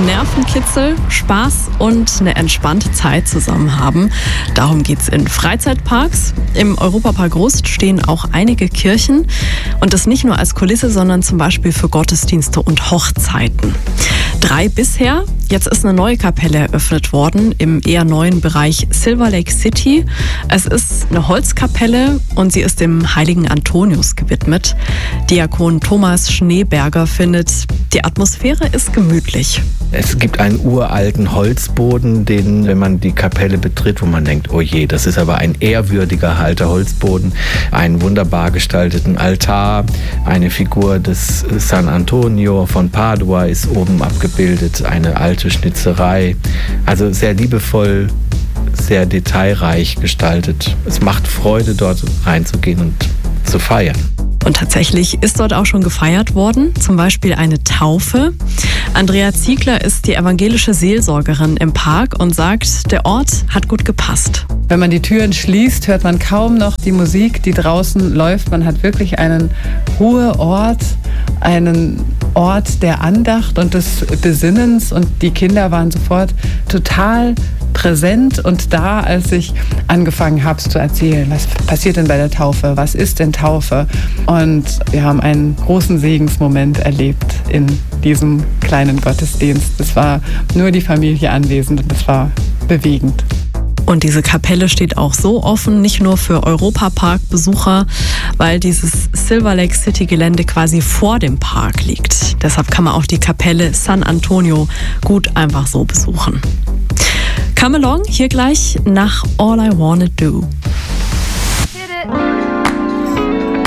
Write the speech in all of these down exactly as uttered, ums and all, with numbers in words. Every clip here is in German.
Nervenkitzel, Spaß und eine entspannte Zeit zusammen haben. Darum geht's in Freizeitparks. Im Europapark Rust stehen auch einige Kirchen. Und das nicht nur als Kulisse, sondern zum Beispiel für Gottesdienste und Hochzeiten. Drei bisher. Jetzt ist eine neue Kapelle eröffnet worden im eher neuen Bereich Silver Lake City. Es ist eine Holzkapelle und sie ist dem heiligen Antonius gewidmet. Diakon Thomas Schneeberger findet, die Atmosphäre ist gemütlich. Es gibt einen uralten Holzboden, den, wenn man die Kapelle betritt, wo man denkt, oh je, das ist aber ein ehrwürdiger alter Holzboden. Einen wunderbar gestalteten Altar, eine Figur des San Antonio von Padua ist oben abgebildet, eine alte Schnitzerei. Also sehr liebevoll, sehr detailreich gestaltet. Es macht Freude, dort reinzugehen und zu feiern. Und tatsächlich ist dort auch schon gefeiert worden, zum Beispiel eine Taufe. Andrea Ziegler ist die evangelische Seelsorgerin im Park und sagt, der Ort hat gut gepasst. Wenn man die Türen schließt, hört man kaum noch die Musik, die draußen läuft. Man hat wirklich einen Ruheort, einen Ort der Andacht und des Besinnens. Und die Kinder waren sofort total präsent und da, als ich angefangen habe zu erzählen, was passiert denn bei der Taufe, was ist denn Taufe? Und wir haben einen großen Segensmoment erlebt in diesem kleinen Gottesdienst. Es war nur die Familie anwesend und es war bewegend. Und diese Kapelle steht auch so offen, nicht nur für Europapark-Besucher, weil dieses Silver Lake City-Gelände quasi vor dem Park liegt. Deshalb kann man auch die Kapelle San Antonio gut einfach so besuchen. Come along, hier gleich nach All I Wanna Do. Hit it.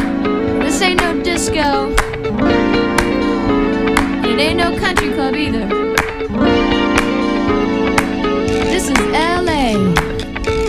This ain't no disco. It ain't no country club either.